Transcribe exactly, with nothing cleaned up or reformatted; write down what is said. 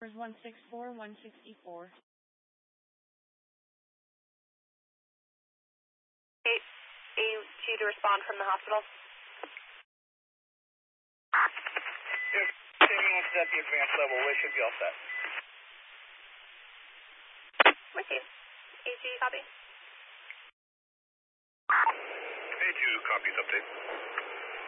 one six four, one six four. eight A T to respond from the hospital. Yes, continuing at the advanced level, we should be all set. With you. A G, copy. A two copies update.